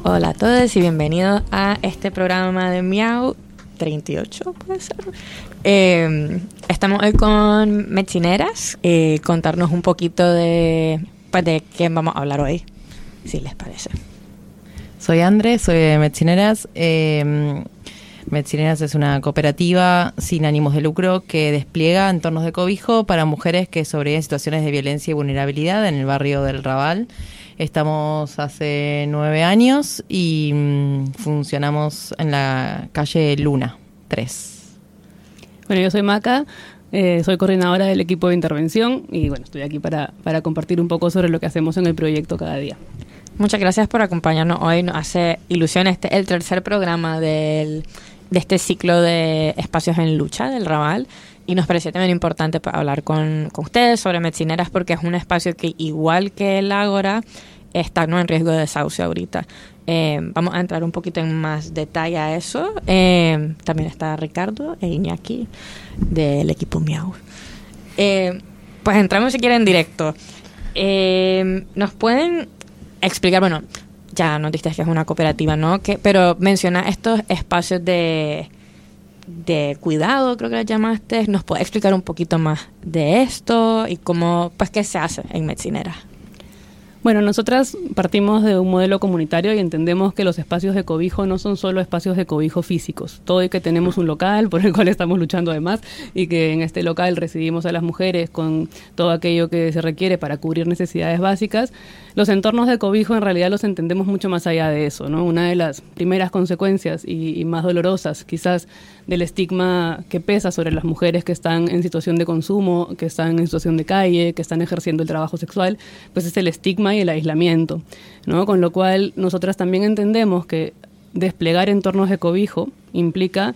Hola a todos y bienvenidos a este programa de Miau 38, puede ser. Estamos hoy con Mechineras, contarnos un poquito de qué vamos a hablar hoy, si les parece. Soy Andrés, soy de Mechineras. Mechineras es una cooperativa sin ánimos de lucro que despliega entornos de cobijo para mujeres que sobreviven situaciones de violencia y vulnerabilidad en el barrio del Raval. Estamos hace 9 años y funcionamos en la calle Luna 3. Bueno, yo soy Maca, soy coordinadora del equipo de intervención y bueno, estoy aquí para compartir un poco sobre lo que hacemos en el proyecto cada día. Muchas gracias por acompañarnos hoy. Nos hace ilusión el tercer programa de este ciclo de espacios en lucha del Raval. Y nos pareció también importante hablar con ustedes sobre Mechineras porque es un espacio que, igual que el Ágora, está en riesgo de desahucio ahorita. Vamos a entrar un poquito en más detalle a eso. También está Ricardo e Iñaki del equipo Miau. Pues entramos si quieren en directo. ¿Nos pueden explicar? Bueno, ya nos dijiste que es una cooperativa, ¿no? Pero menciona estos espacios de cuidado, creo que las llamaste. ¿Nos puede explicar un poquito más de esto y cómo, pues, qué se hace en Mechineras? Bueno, nosotras partimos de un modelo comunitario y entendemos que los espacios de cobijo no son solo espacios de cobijo físicos. Todo y que tenemos un local por el cual estamos luchando además y que en este local recibimos a las mujeres con todo aquello que se requiere para cubrir necesidades básicas, los entornos de cobijo en realidad los entendemos mucho más allá de eso, ¿no? Una de las primeras consecuencias y más dolorosas quizás del estigma que pesa sobre las mujeres que están en situación de consumo, que están en situación de calle, que están ejerciendo el trabajo sexual, pues es el estigma y el aislamiento, ¿no? Con lo cual nosotras también entendemos que desplegar entornos de cobijo implica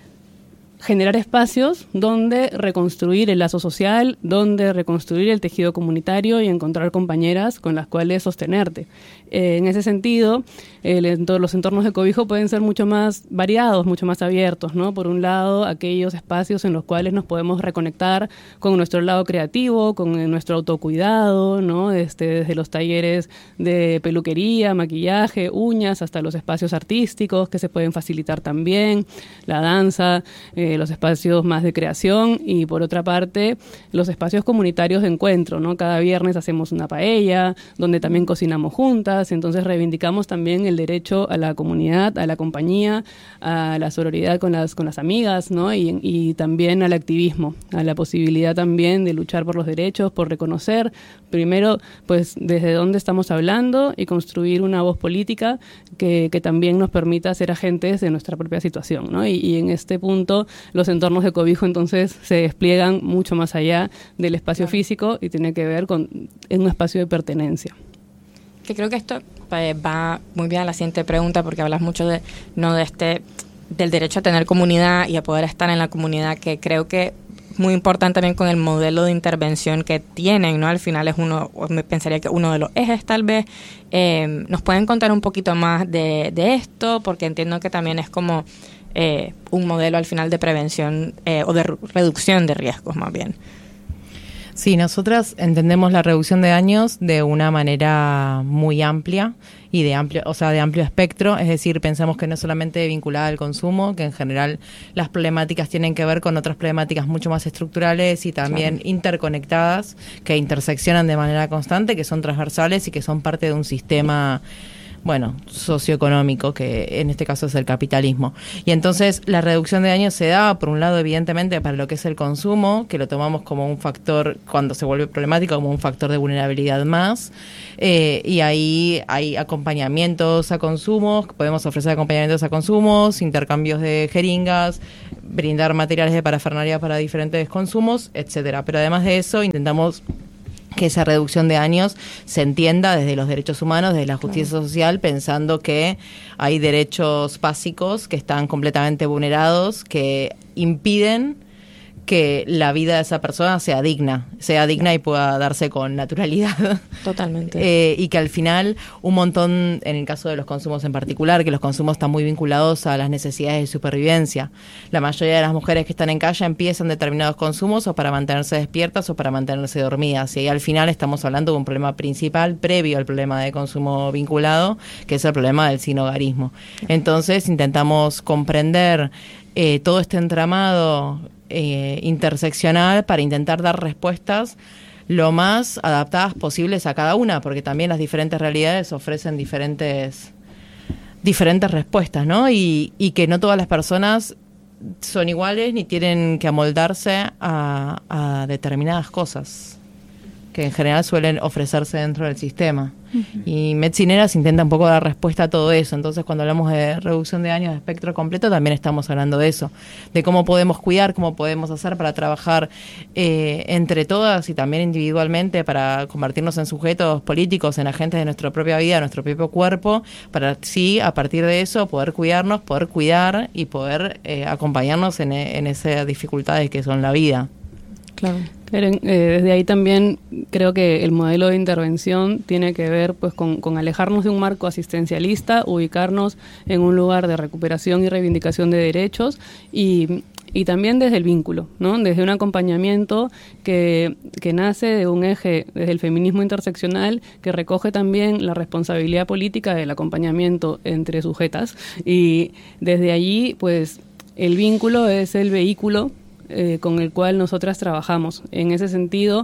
generar espacios donde reconstruir el lazo social, donde reconstruir el tejido comunitario y encontrar compañeras con las cuales sostenerte. En ese sentido, los entornos de cobijo pueden ser mucho más variados, mucho más abiertos, ¿no? Por un lado, aquellos espacios en los cuales nos podemos reconectar con nuestro lado creativo, con nuestro autocuidado, ¿no? Desde los talleres de peluquería, maquillaje, uñas, hasta los espacios artísticos que se pueden facilitar también, la danza, los espacios más de creación y, por otra parte, los espacios comunitarios de encuentro, ¿no? Cada viernes hacemos una paella, donde también cocinamos juntas. Entonces reivindicamos también el derecho a la comunidad, a la compañía, a la sororidad con las amigas, ¿no? Y también al activismo, a la posibilidad también de luchar por los derechos, por reconocer primero pues desde dónde estamos hablando y construir una voz política que también nos permita ser agentes de nuestra propia situación, ¿no? Y en este punto los entornos de cobijo entonces se despliegan mucho más allá del espacio físico y tiene que ver con un espacio de pertenencia. Que creo que esto va muy bien a la siguiente pregunta porque hablas mucho del derecho a tener comunidad y a poder estar en la comunidad, que creo que es muy importante también con el modelo de intervención que tienen, ¿no? Al final es me pensaría que uno de los ejes tal vez. ¿Nos pueden contar un poquito más de esto? Porque entiendo que también es como un modelo al final de prevención o de reducción de riesgos más bien. Sí, nosotras entendemos la reducción de daños de una manera muy amplia y de amplio espectro, es decir, pensamos que no es solamente vinculada al consumo, que en general las problemáticas tienen que ver con otras problemáticas mucho más estructurales y también interconectadas, que interseccionan de manera constante, que son transversales y que son parte de un sistema socioeconómico, que en este caso es el capitalismo. Y entonces la reducción de daños se da, por un lado, evidentemente, para lo que es el consumo, que lo tomamos como un factor, cuando se vuelve problemático, como un factor de vulnerabilidad más, y ahí hay acompañamientos a consumos, podemos ofrecer acompañamientos a consumos, intercambios de jeringas, brindar materiales de parafernalia para diferentes consumos, etcétera. Pero además de eso, intentamos que esa reducción de daños se entienda desde los derechos humanos, desde la justicia social, pensando que hay derechos básicos que están completamente vulnerados, que impiden que la vida de esa persona sea digna y pueda darse con naturalidad. Totalmente. Y que al final un montón, en el caso de los consumos en particular, que los consumos están muy vinculados a las necesidades de supervivencia. La mayoría de las mujeres que están en calle empiezan determinados consumos o para mantenerse despiertas o para mantenerse dormidas. Y ahí al final estamos hablando de un problema principal previo al problema de consumo vinculado, que es el problema del sinhogarismo. Entonces intentamos comprender todo este entramado interseccional para intentar dar respuestas lo más adaptadas posibles a cada una, porque también las diferentes realidades ofrecen diferentes respuestas, ¿no? Y que no todas las personas son iguales ni tienen que amoldarse a determinadas cosas que en general suelen ofrecerse dentro del sistema. Uh-huh. Y Medcineras intenta un poco dar respuesta a todo eso. Entonces, cuando hablamos de reducción de daños de espectro completo, también estamos hablando de eso, de cómo podemos cuidar, cómo podemos hacer para trabajar entre todas y también individualmente para convertirnos en sujetos políticos, en agentes de nuestra propia vida, de nuestro propio cuerpo, para sí, a partir de eso, poder cuidarnos, poder cuidar y poder acompañarnos en esas dificultades que son la vida. Claro. Desde ahí también creo que el modelo de intervención tiene que ver pues con alejarnos de un marco asistencialista, ubicarnos en un lugar de recuperación y reivindicación de derechos y también desde el vínculo, ¿no? Desde un acompañamiento que nace de un eje, desde el feminismo interseccional, que recoge también la responsabilidad política del acompañamiento entre sujetas, y desde allí pues el vínculo es el vehículo con el cual nosotras trabajamos. En ese sentido,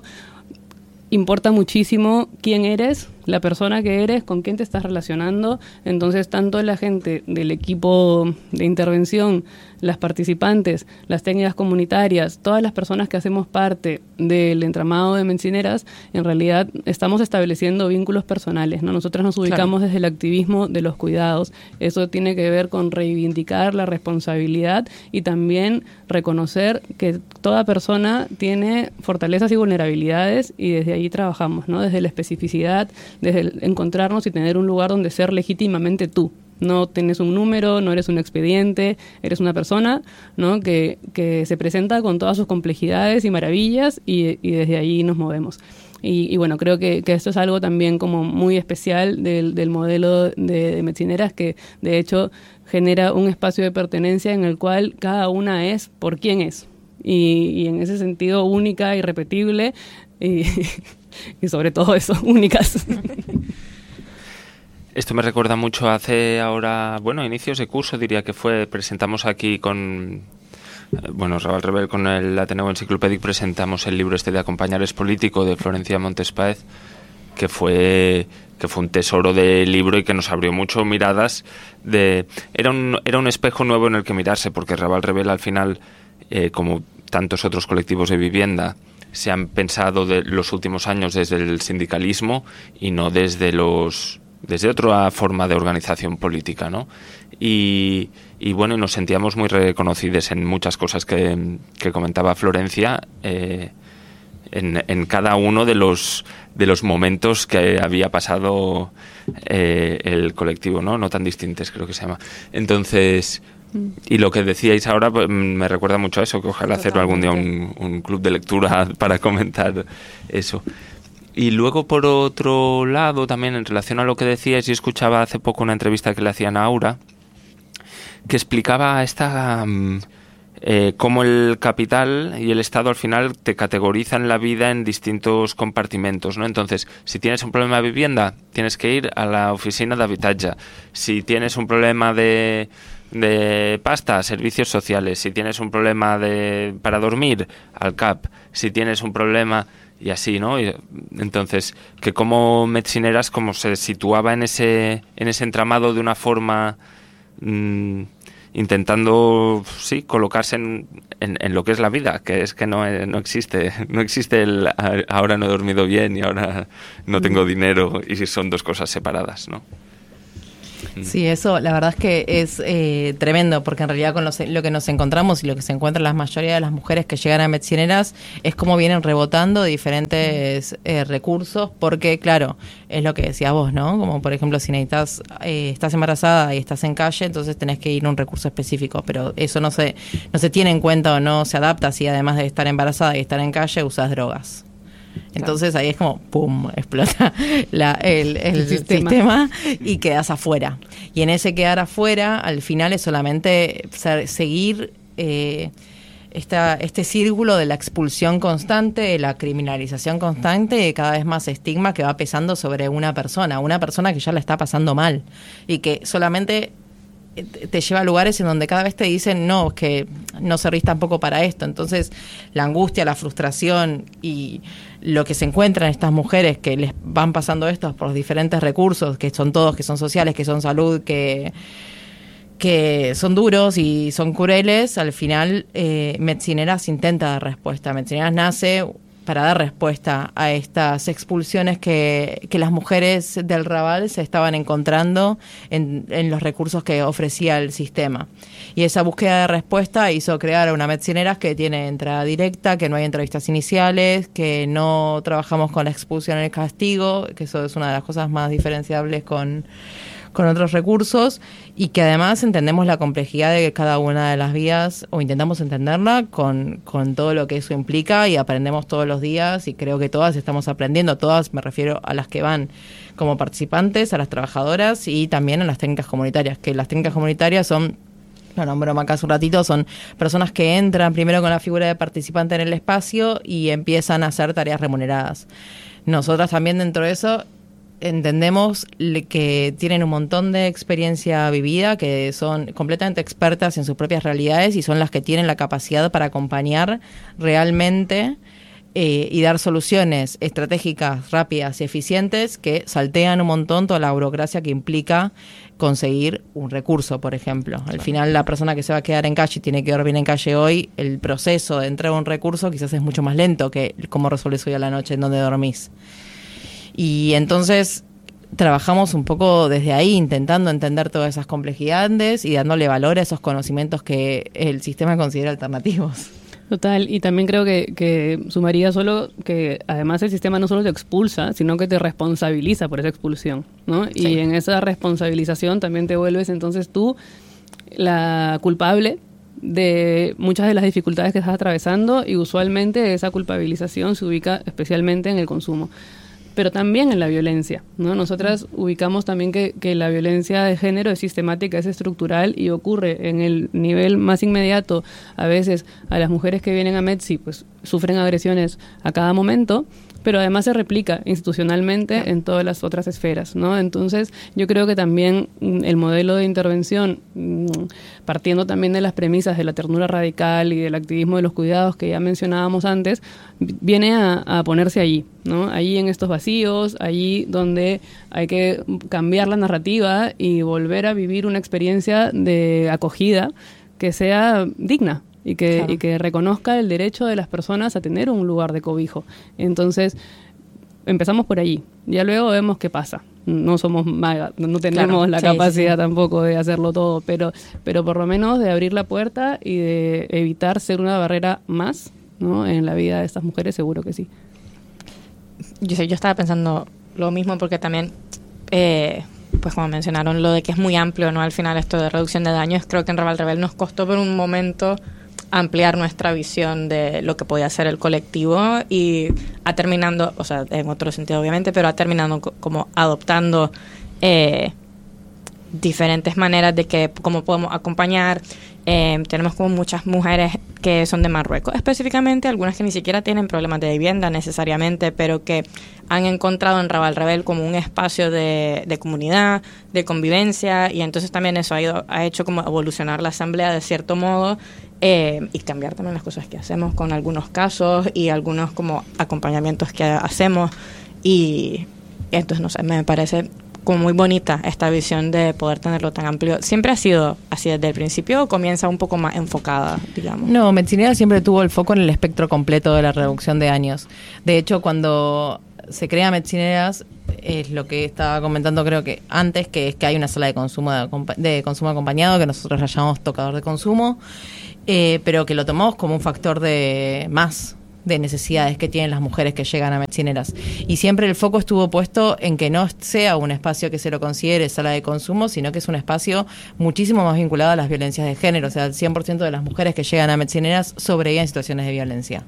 importa muchísimo quién eres, la persona que eres, con quién te estás relacionando. Entonces, tanto la gente del equipo de intervención, las participantes, las técnicas comunitarias, todas las personas que hacemos parte del entramado de Medcineras, en realidad estamos estableciendo vínculos personales, ¿no? Nosotras nos ubicamos desde el activismo de los cuidados. Eso tiene que ver con reivindicar la responsabilidad y también reconocer que toda persona tiene fortalezas y vulnerabilidades, y desde ahí trabajamos, ¿no? Desde la especificidad, desde el encontrarnos y tener un lugar donde ser legítimamente tú. No tienes un número, no eres un expediente, eres una persona, ¿no? que se presenta con todas sus complejidades y maravillas, y desde ahí nos movemos. Y bueno, creo que esto es algo también como muy especial del modelo de Medcineras, que de hecho genera un espacio de pertenencia en el cual cada una es por quién es. Y en ese sentido única, irrepetible, y sobre todo eso, únicas. Esto me recuerda mucho hace ahora, inicios de curso diría que fue, presentamos aquí con, Raval Rebel con el Ateneo Enciclopédic presentamos el libro de Acompañar es político, de Florencia Montes Páez, que fue un tesoro de libro y que nos abrió mucho miradas. Era un espejo nuevo en el que mirarse, porque Raval Rebel al final, como tantos otros colectivos de vivienda, se han pensado de los últimos años desde el sindicalismo y no desde otra forma de organización política, ¿no? Y nos sentíamos muy reconocidos en muchas cosas que comentaba Florencia, en cada uno de los momentos que había pasado el colectivo, ¿no? No tan distintos, creo que se llama. Entonces, y lo que decíais ahora pues, me recuerda mucho a eso, que ojalá hacer algún día un club de lectura para comentar eso. Y luego, por otro lado, también en relación a lo que decíais, yo escuchaba hace poco una entrevista que le hacían a Aura, que explicaba cómo el capital y el Estado al final te categorizan la vida en distintos compartimentos, ¿no? Entonces, si tienes un problema de vivienda, tienes que ir a la oficina de habitatge. Si tienes un problema de pasta, servicios sociales. Si tienes un problema para dormir, al CAP. Si tienes un problema... Y así, ¿no? Entonces, que como Medcineras como se situaba en ese entramado de una forma intentando, sí, colocarse en lo que es la vida, que es que no existe el ahora no he dormido bien y ahora no tengo dinero, y son dos cosas separadas, ¿no? Sí, eso la verdad es que es tremendo, porque en realidad con lo que nos encontramos y lo que se encuentran la mayoría de las mujeres que llegan a medicineras es cómo vienen rebotando diferentes recursos, porque claro, es lo que decías vos, ¿no? Como por ejemplo si necesitas, estás embarazada y estás en calle, entonces tenés que ir a un recurso específico, pero eso no se tiene en cuenta o no se adapta si además de estar embarazada y estar en calle usas drogas. Entonces ahí es como, ¡pum!, explota el sistema y quedas afuera. Y en ese quedar afuera, al final es solamente seguir este círculo de la expulsión constante, de la criminalización constante, de cada vez más estigma que va pesando sobre una persona que ya la está pasando mal y que solamente te lleva a lugares en donde cada vez te dicen no, que no servís tampoco para esto. Entonces la angustia, la frustración y lo que se encuentran estas mujeres que les van pasando esto por los diferentes recursos, que son todos, que son sociales, que son salud, que son duros y son crueles, al final Medicineras intenta dar respuesta. Medicineras nace para dar respuesta a estas expulsiones que las mujeres del Raval se estaban encontrando en los recursos que ofrecía el sistema. Y esa búsqueda de respuesta hizo crear una Medicineras que tiene entrada directa, que no hay entrevistas iniciales, que no trabajamos con la expulsión y el castigo, que eso es una de las cosas más diferenciables con otros recursos, y que además entendemos la complejidad de cada una de las vías, o intentamos entenderla con todo lo que eso implica, y aprendemos todos los días, y creo que todas estamos aprendiendo, todas me refiero a las que van como participantes, a las trabajadoras y también a las técnicas comunitarias, que las técnicas comunitarias son, lo nombró Maca hace un ratito, son personas que entran primero con la figura de participante en el espacio y empiezan a hacer tareas remuneradas. Nosotras también dentro de eso entendemos que tienen un montón de experiencia vivida, que son completamente expertas en sus propias realidades y son las que tienen la capacidad para acompañar realmente y dar soluciones estratégicas, rápidas y eficientes que saltean un montón toda la burocracia que implica conseguir un recurso, por ejemplo. Al final, la persona que se va a quedar en calle y tiene que dormir en calle hoy, el proceso de entrega de un recurso quizás es mucho más lento que cómo resuelves hoy a la noche en donde dormís. Y entonces trabajamos un poco desde ahí, intentando entender todas esas complejidades y dándole valor a esos conocimientos que el sistema considera alternativos. Total, y también creo que sumaría solo que además el sistema no solo te expulsa, sino que te responsabiliza por esa expulsión, ¿no? Sí. Y en esa responsabilización también te vuelves entonces tú la culpable de muchas de las dificultades que estás atravesando, y usualmente esa culpabilización se ubica especialmente en el consumo, pero también en la violencia, ¿no? Nosotras ubicamos también que la violencia de género es sistemática, es estructural y ocurre en el nivel más inmediato. A veces a las mujeres que vienen a Medci pues sufren agresiones a cada momento, pero además se replica institucionalmente en todas las otras esferas, ¿no? Entonces, yo creo que también el modelo de intervención, partiendo también de las premisas de la ternura radical y del activismo de los cuidados que ya mencionábamos antes, viene a ponerse allí, ¿no? Allí en estos vacíos, allí donde hay que cambiar la narrativa y volver a vivir una experiencia de acogida que sea digna. Y que reconozca el derecho de las personas a tener un lugar de cobijo. Entonces, empezamos por allí. Ya luego vemos qué pasa. No somos magas, no tenemos la capacidad tampoco de hacerlo todo, pero por lo menos de abrir la puerta y de evitar ser una barrera más, ¿no? En la vida de estas mujeres, seguro que sí. Yo estaba pensando lo mismo, porque también pues como mencionaron, lo de que es muy amplio, ¿no? Al final esto de reducción de daños, creo que en Raval Rebel nos costó por un momento ampliar nuestra visión de lo que podía ser el colectivo, y ha terminando, o sea, en otro sentido obviamente, pero ha terminado como adoptando diferentes maneras de que cómo podemos acompañar. Tenemos como muchas mujeres que son de Marruecos específicamente, algunas que ni siquiera tienen problemas de vivienda necesariamente, pero que han encontrado en Raval Rebel como un espacio de comunidad, de convivencia, y entonces también eso ha hecho como evolucionar la asamblea de cierto modo, y cambiar también las cosas que hacemos con algunos casos y algunos como acompañamientos que hacemos, y entonces no sé, me parece como muy bonita esta visión de poder tenerlo tan amplio. ¿Siempre ha sido así desde el principio o comienza un poco más enfocada, digamos? No, Medicineras siempre tuvo el foco en el espectro completo de la reducción de daños. De hecho, cuando se crea Medicineras, es lo que estaba comentando creo que antes, que es que hay una sala de consumo acompañado, que nosotros la llamamos tocador de consumo, pero que lo tomamos como un factor de necesidades que tienen las mujeres que llegan a medicineras. Y siempre el foco estuvo puesto en que no sea un espacio que se lo considere sala de consumo, sino que es un espacio muchísimo más vinculado a las violencias de género. O sea, el 100% de las mujeres que llegan a medicineras sobreviven en situaciones de violencia,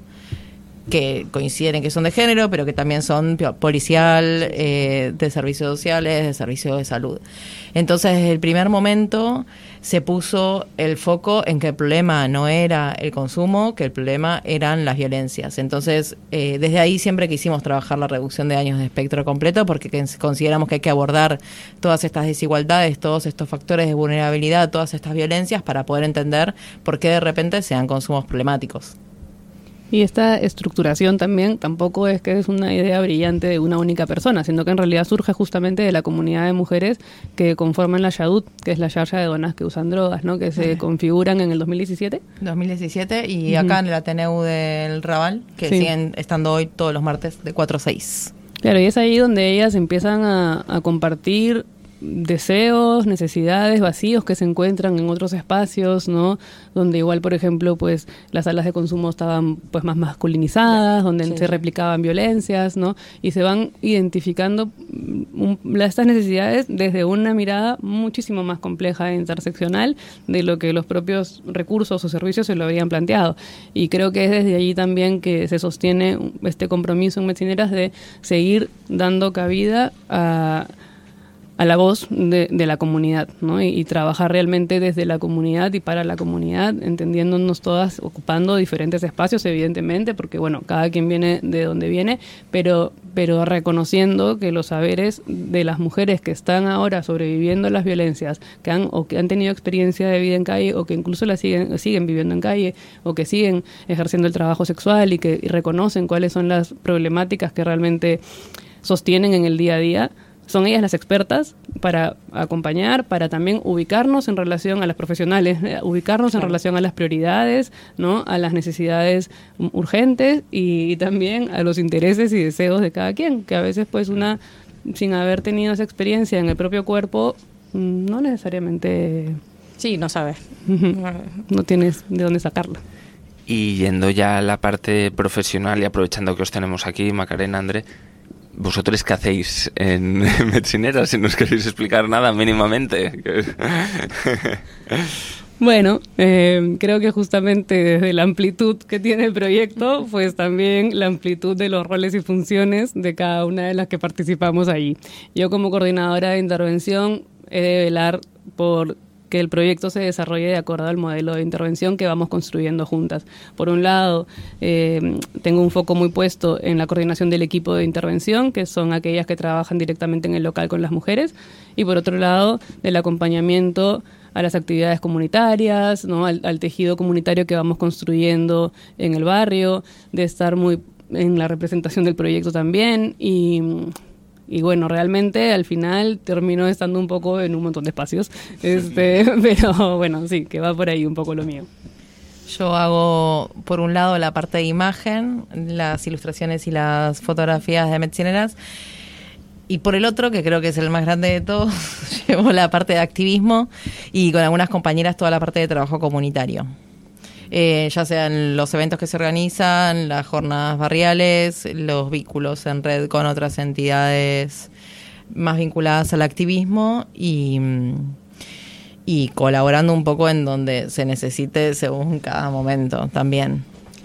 que coinciden en que son de género, pero que también son policial, de servicios sociales, de servicios de salud. Entonces, desde el primer momento se puso el foco en que el problema no era el consumo, que el problema eran las violencias. Entonces, desde ahí siempre quisimos trabajar la reducción de daños de espectro completo, porque consideramos que hay que abordar todas estas desigualdades, todos estos factores de vulnerabilidad, todas estas violencias, para poder entender por qué de repente se dan consumos problemáticos. Y esta estructuración también tampoco es que es una idea brillante de una única persona, sino que en realidad surge justamente de la comunidad de mujeres que conforman la YADUT, que es la Xarxa de Donas que usan drogas, ¿no? Que se configuran en el 2017. 2017 y acá en el Ateneu del Raval, que siguen estando hoy todos los martes de 4 a 6. Claro, y es ahí donde ellas empiezan a compartir deseos, necesidades, vacíos que se encuentran en otros espacios, ¿no? Donde igual, por ejemplo, pues las salas de consumo estaban pues más masculinizadas, donde se replicaban violencias, ¿no? Y se van identificando estas necesidades desde una mirada muchísimo más compleja e interseccional de lo que los propios recursos o servicios se lo habían planteado. Y creo que es desde allí también que se sostiene este compromiso en Medicineras de seguir dando cabida a la voz de la comunidad, ¿no? Y trabajar realmente desde la comunidad y para la comunidad, entendiéndonos todas, ocupando diferentes espacios, evidentemente, porque, bueno, cada quien viene de donde viene, pero reconociendo que los saberes de las mujeres que están ahora sobreviviendo las violencias, que han tenido experiencia de vida en calle, o que incluso la siguen viviendo en calle, o que siguen ejerciendo el trabajo sexual y que reconocen cuáles son las problemáticas que realmente sostienen en el día a día, son ellas las expertas para acompañar, para también ubicarnos en relación a las profesionales, ubicarnos en relación a las prioridades, ¿no? A las necesidades urgentes y también a los intereses y deseos de cada quien, que a veces pues una, sin haber tenido esa experiencia en el propio cuerpo, no necesariamente... Sí, no sabes. No tienes de dónde sacarlo. Y yendo ya a la parte profesional y aprovechando que os tenemos aquí, Macarena, André, ¿vosotros qué hacéis en Medicineras? Si no os queréis explicar nada mínimamente. Bueno, creo que justamente desde la amplitud que tiene el proyecto, pues también la amplitud de los roles y funciones de cada una de las que participamos ahí. Yo como coordinadora de intervención he de velar por que el proyecto se desarrolle de acuerdo al modelo de intervención que vamos construyendo juntas. Por un lado, tengo un foco muy puesto en la coordinación del equipo de intervención, que son aquellas que trabajan directamente en el local con las mujeres, y por otro lado, del acompañamiento a las actividades comunitarias, ¿no? al tejido comunitario que vamos construyendo en el barrio, de estar muy en la representación del proyecto también, y bueno, realmente al final termino estando un poco en un montón de espacios, pero bueno, sí, que va por ahí un poco lo mío. Yo hago, por un lado, la parte de imagen, las ilustraciones y las fotografías de Medicineras, y por el otro, que creo que es el más grande de todos, llevo la parte de activismo y con algunas compañeras toda la parte de trabajo comunitario. Ya sean los eventos que se organizan, las jornadas barriales, los vínculos en red con otras entidades más vinculadas al activismo y colaborando un poco en donde se necesite según cada momento también.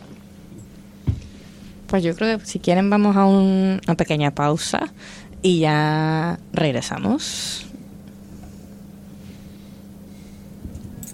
Pues yo creo que si quieren vamos a una pequeña pausa y ya regresamos.